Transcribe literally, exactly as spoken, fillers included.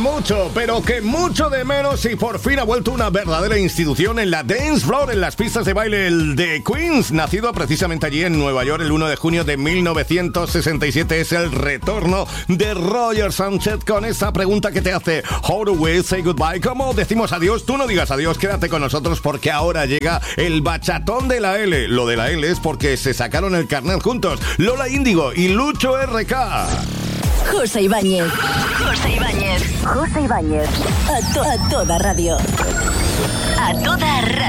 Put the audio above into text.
Mucho, pero que mucho de menos, y por fin ha vuelto una verdadera institución en la dance floor, en las pistas de baile, el de Queens, nacido precisamente allí en Nueva York el uno de junio de mil novecientos sesenta y siete. Es el retorno de Roger Sanchez con esa pregunta que te hace: How do we say goodbye? ¿Cómo decimos adiós? Tú no digas adiós, quédate con nosotros porque ahora llega el bachatón de la L. Lo de la L es porque se sacaron el carnet juntos, Lola Índigo y Lucho R K. José Ibáñez. José Ibáñez. José Ibáñez. A, to- a toda radio. A toda radio.